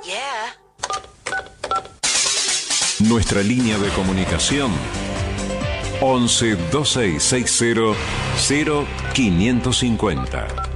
Yeah. Nuestra línea de comunicación 11 2660 0550.